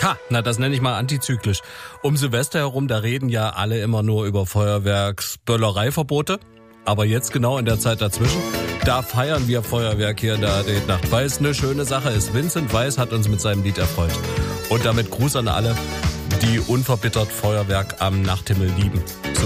Ha, na das nenne ich mal antizyklisch. Um Silvester herum, da reden ja alle immer nur über Feuerwerksböllereiverbote. Aber jetzt genau in der Zeit dazwischen, da feiern wir Feuerwerk hier in der Nacht, weil es eine schöne Sache ist. Vincent Weiss hat uns mit seinem Lied erfreut. Und damit Gruß an alle, die unverbittert Feuerwerk am Nachthimmel lieben.